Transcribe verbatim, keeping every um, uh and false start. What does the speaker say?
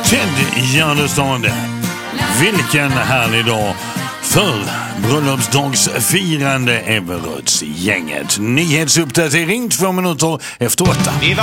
Ted Gärdestad. Vilken härlig dag för bröllopsdagsfirande Everöds gänget. Nyhetsuppdatering två minuter efter åtta.